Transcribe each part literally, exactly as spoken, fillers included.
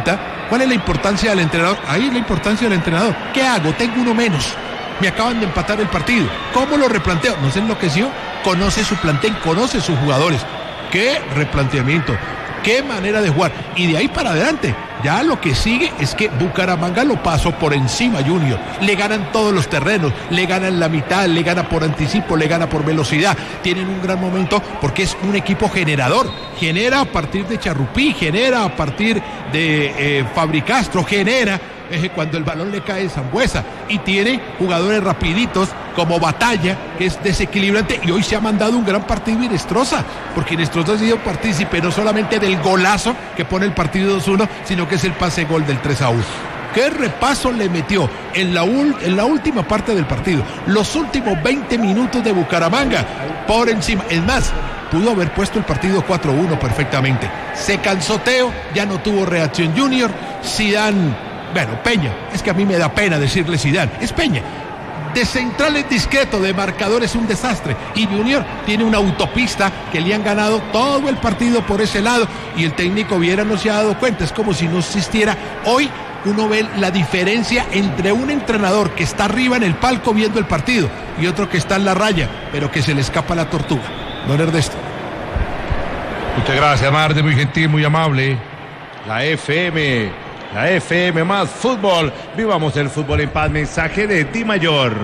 cuenta cuál es la importancia del entrenador. Ahí es la importancia del entrenador. ¿Qué hago? Tengo uno menos. Me acaban de empatar el partido. ¿Cómo lo replanteo? No se enloqueció. Conoce su plantel, conoce sus jugadores. ¿Qué replanteamiento? ¿Qué manera de jugar? Y de ahí para adelante, ya lo que sigue es que Bucaramanga lo pasó por encima, Junior. Le ganan todos los terrenos, le ganan la mitad, le gana por anticipo, le gana por velocidad. Tienen un gran momento porque es un equipo generador. Genera a partir de Charrupí, genera a partir de eh, Fabricastro, genera eh, cuando el balón le cae a Sambuesa. Y tiene jugadores rapiditos como Batalla, que es desequilibrante, y hoy se ha mandado un gran partido Inestrosa, porque Inestrosa ha sido partícipe no solamente del golazo que pone el partido dos uno, sino que es el pase gol del tres a uno. ¿Qué repaso le metió en la, ul- en la última parte del partido? Los últimos veinte minutos de Bucaramanga, por encima. Es más, pudo haber puesto el partido cuatro uno perfectamente. Se cansó Teo, ya no tuvo reacción Junior. Zidane, bueno, Peña, es que a mí me da pena decirle Zidane, es Peña. De central es discreto, de marcador es un desastre. Y Junior tiene una autopista que le han ganado todo el partido por ese lado. Y el técnico Viera no se ha dado cuenta. Es como si no existiera. Hoy uno ve la diferencia entre un entrenador que está arriba en el palco viendo el partido y otro que está en la raya, pero que se le escapa la tortuga. Don Ernesto. Muchas gracias, Marde, muy gentil, muy amable. La F M. La F M más fútbol. Vivamos el fútbol en paz. Mensaje de Di Mayor.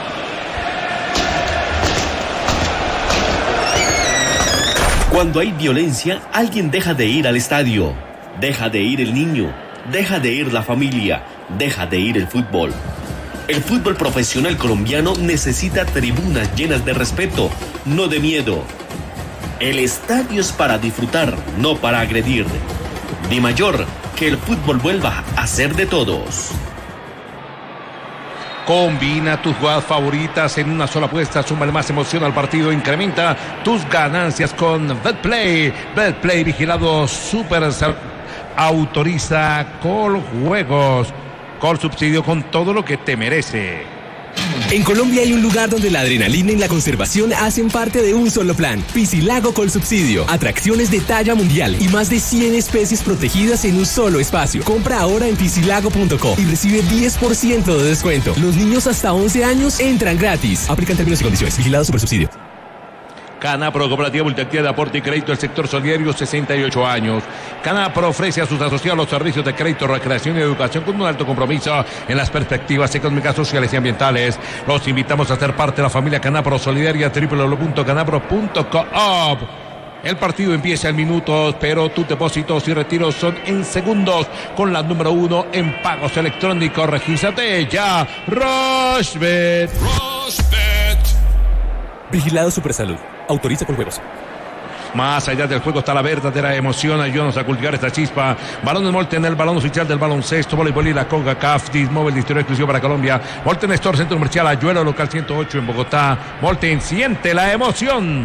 Cuando hay violencia, alguien deja de ir al estadio. Deja de ir el niño. Deja de ir la familia. Deja de ir el fútbol. El fútbol profesional colombiano necesita tribunas llenas de respeto, no de miedo. El estadio es para disfrutar, no para agredir. Di Mayor, que el fútbol vuelva a ser de todos. Combina tus jugadas favoritas en una sola apuesta, súmale más emoción al partido, incrementa tus ganancias con BetPlay. BetPlay vigilado Super, autoriza Coljuegos, Colsubsidio, con todo lo que te merece. En Colombia hay un lugar donde la adrenalina y la conservación hacen parte de un solo plan. Piscilago Colsubsidio. Atracciones de talla mundial y más de cien especies protegidas en un solo espacio. Compra ahora en piscilago punto co y recibe diez por ciento de descuento. Los niños hasta once años entran gratis. Aplican términos y condiciones. Vigilado Supersubsidio. Canapro, Cooperativa Multiactividad de Aporte y Crédito del Sector Solidario, sesenta y ocho años. Canapro ofrece a sus asociados los servicios de crédito, recreación y educación con un alto compromiso en las perspectivas económicas, sociales y ambientales. Los invitamos a ser parte de la familia Canapro Solidaria, doble u doble u doble u punto canapro punto coop. El partido empieza en minutos, pero tus depósitos y retiros son en segundos con la número uno en pagos electrónicos. Regístrate ya. Rochebet. Rochebet. Vigilado Supersalud. Autoriza con juegos. Más allá del juego está la verdadera emoción. Ayúdanos a cultivar esta chispa. Balón de Molten, el balón oficial del baloncesto, voleibol y la CONCACAF. Dismóvil, distribuidor exclusivo para Colombia. Molten Store, Centro Comercial Ayuelo, local ciento ocho en Bogotá. Molten, siente la emoción.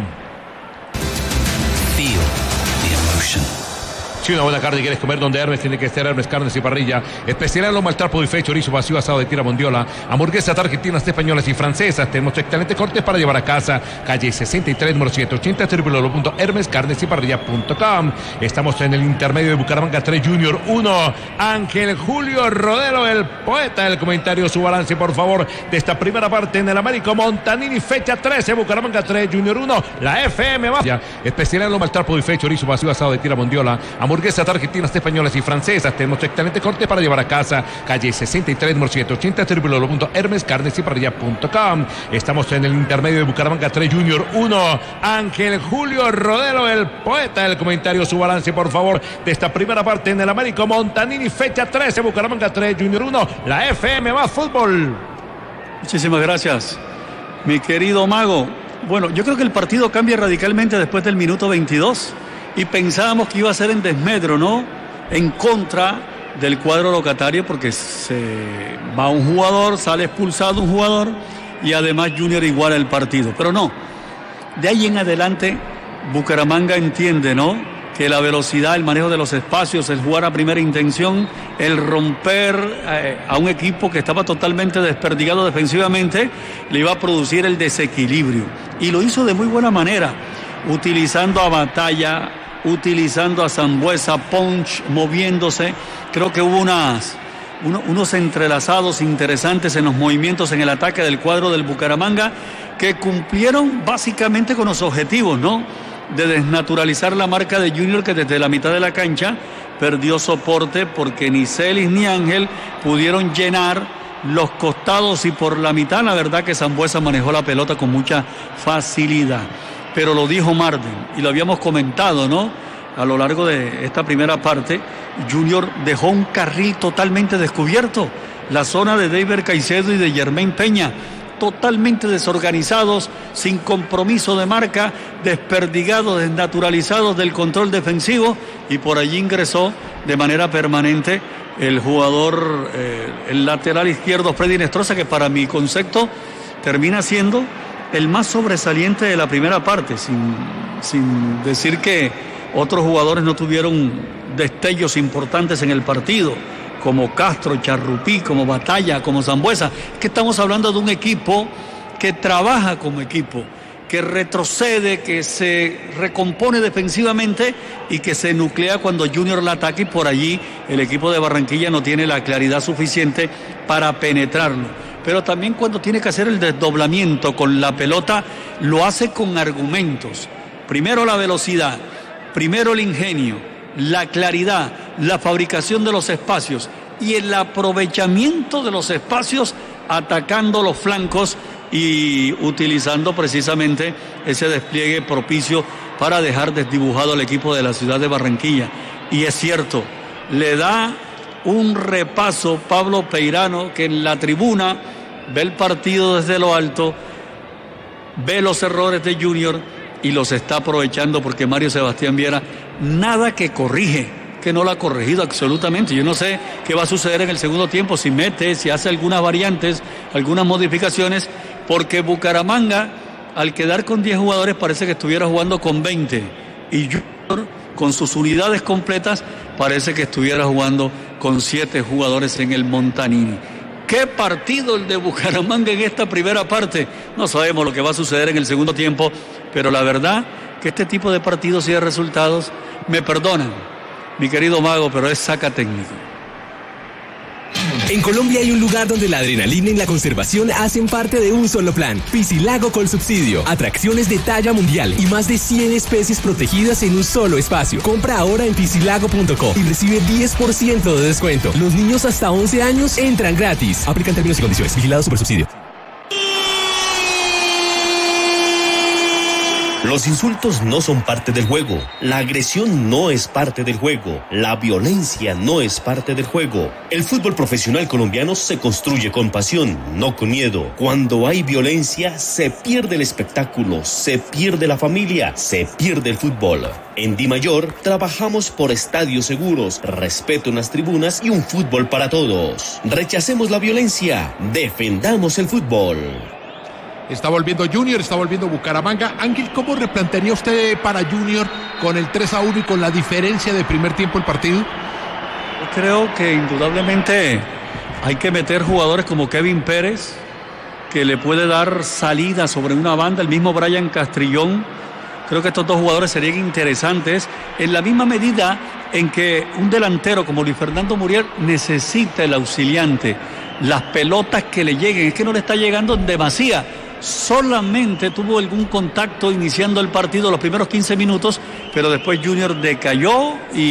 Feel the emotion. Si una buena carne quieres comer donde Hermes, tiene que estar Hermes Carnes y Parrilla. Especial lomo al trapo, buffet, chorizo vacío, asado de tira mondiola, hamburguesas argentinas, españolas y francesas. Tenemos excelentes cortes para llevar a casa. Calle sesenta y tres, número ciento ochenta, doble u doble u doble u punto hermes carnes y parrilla punto com. Estamos en el intermedio de Bucaramanga tres Junior uno. Ángel Julio Rodero, el poeta del comentario, su balance por favor de esta primera parte en el Américo Montanini, fecha trece, Bucaramanga tres Junior uno. La F M va. Especial lomo al trapo, buffet, chorizo vacío, asado de tira mondiola, hamburguesas argentinas, españolas y francesas. Tenemos excelente corte para llevar a casa. Calle sesenta y tres, número ciento ochenta, doble u doble u doble u punto hermes carnes y parrilla punto com. Estamos en el intermedio de Bucaramanga tres Junior uno. Ángel Julio Rodero, el poeta del comentario, su balance por favor de esta primera parte en el Américo Montanini, fecha trece, Bucaramanga tres Junior uno. La F M más fútbol. Muchísimas gracias, mi querido Mago. Bueno, yo creo que el partido cambia radicalmente después del minuto veintidós. Y pensábamos que iba a ser en desmedro, ¿no? En contra del cuadro locatario, porque se va un jugador, sale expulsado un jugador y además Junior iguala el partido. Pero no, de ahí en adelante Bucaramanga entiende, ¿no? Que la velocidad, el manejo de los espacios, el jugar a primera intención, el romper eh, a un equipo que estaba totalmente desperdigado defensivamente, le iba a producir el desequilibrio. Y lo hizo de muy buena manera, utilizando a Batalla, utilizando a Sambueza, Ponch moviéndose. Creo que hubo unas, uno, unos entrelazados interesantes en los movimientos en el ataque del cuadro del Bucaramanga que cumplieron básicamente con los objetivos, ¿no? De desnaturalizar la marca de Junior, que desde la mitad de la cancha perdió soporte porque ni Celis ni Ángel pudieron llenar los costados, y por la mitad la verdad que Sambueza manejó la pelota con mucha facilidad. Pero lo dijo Marden y lo habíamos comentado, ¿no? A lo largo de esta primera parte, Junior dejó un carril totalmente descubierto. La zona de David Caicedo y de Germain Peña, totalmente desorganizados, sin compromiso de marca, desperdigados, desnaturalizados del control defensivo, y por allí ingresó de manera permanente el jugador, eh, el lateral izquierdo Freddy Nestroza, que para mi concepto termina siendo el más sobresaliente de la primera parte, sin, sin decir que otros jugadores no tuvieron destellos importantes en el partido, como Castro, Charrupí, como Batalla, como Sambueza. Es que estamos hablando de un equipo que trabaja como equipo, que retrocede, que se recompone defensivamente y que se nuclea cuando Junior la ataca, y por allí el equipo de Barranquilla no tiene la claridad suficiente para penetrarlo. Pero también cuando tiene que hacer el desdoblamiento con la pelota, lo hace con argumentos. Primero la velocidad, primero el ingenio, la claridad, la fabricación de los espacios y el aprovechamiento de los espacios, atacando los flancos y utilizando precisamente ese despliegue propicio para dejar desdibujado al equipo de la ciudad de Barranquilla. Y es cierto, le da un repaso Pablo Peirano, que en la tribuna ve el partido desde lo alto, ve los errores de Junior y los está aprovechando, porque Mario Sebastián Viera nada que corrige, que no lo ha corregido absolutamente. Yo no sé qué va a suceder en el segundo tiempo, si mete, si hace algunas variantes, algunas modificaciones, porque Bucaramanga, al quedar con diez jugadores, parece que estuviera jugando con veinte, y Junior, con sus unidades completas, parece que estuviera jugando con siete jugadores en el Montanini. ¿Qué partido el de Bucaramanga en esta primera parte? No sabemos lo que va a suceder en el segundo tiempo, pero la verdad que este tipo de partidos y de resultados, me perdonan, mi querido Mago, pero es saca técnico. En Colombia hay un lugar donde la adrenalina y la conservación hacen parte de un solo plan. Piscilago Colsubsidio. Atracciones de talla mundial y más de cien especies protegidas en un solo espacio. Compra ahora en piscilago punto co y recibe diez por ciento de descuento. Los niños hasta once años entran gratis. Aplican términos y condiciones. Vigilado Supersubsidio. Los insultos no son parte del juego, la agresión no es parte del juego, la violencia no es parte del juego. El fútbol profesional colombiano se construye con pasión, no con miedo. Cuando hay violencia, se pierde el espectáculo, se pierde la familia, se pierde el fútbol. En Dimayor trabajamos por estadios seguros, respeto en las tribunas y un fútbol para todos. Rechacemos la violencia, defendamos el fútbol. Está volviendo Junior, está volviendo Bucaramanga. Ángel, ¿cómo replantearía usted para Junior con el tres a uno y con la diferencia de primer tiempo el partido? Yo creo que indudablemente hay que meter jugadores como Kevin Pérez, que le puede dar salida sobre una banda, el mismo Brian Castrillón. Creo que estos dos jugadores serían interesantes en la misma medida en que un delantero como Luis Fernando Muriel necesita el auxiliante, las pelotas que le lleguen. Es que no le está llegando en demasía. Solamente tuvo algún contacto iniciando el partido los primeros quince minutos, pero después Junior decayó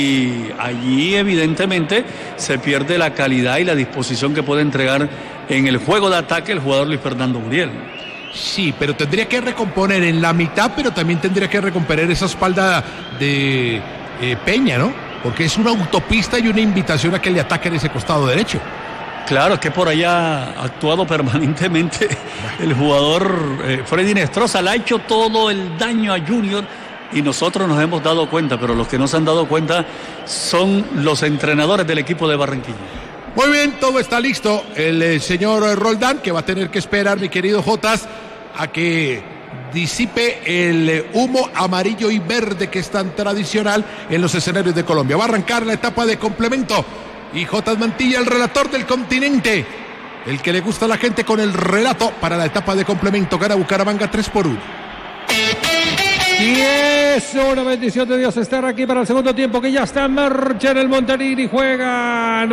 y allí evidentemente se pierde la calidad y la disposición que puede entregar en el juego de ataque el jugador Luis Fernando Muriel. Sí, pero tendría que recomponer en la mitad, pero también tendría que recomponer esa espalda de eh, Peña, ¿no? Porque es una autopista y una invitación a que le ataquen ese costado derecho. Claro, es que por allá ha actuado permanentemente el jugador eh, Freddy Nestroza. Le ha hecho todo el daño a Junior y nosotros nos hemos dado cuenta, pero los que no se han dado cuenta son los entrenadores del equipo de Barranquilla. Muy bien, todo está listo. El eh, señor Roldán, que va a tener que esperar, mi querido Jotas, a que disipe el eh, humo amarillo y verde que es tan tradicional en los escenarios de Colombia. Va a arrancar la etapa de complemento. Y Jotas Mantilla, el relator del continente, el que le gusta a la gente con el relato para la etapa de complemento. Gana Bucaramanga tres por uno. ¡Bien! Es una bendición de Dios estar aquí para el segundo tiempo que ya está en marcha en el Monterini. Juegan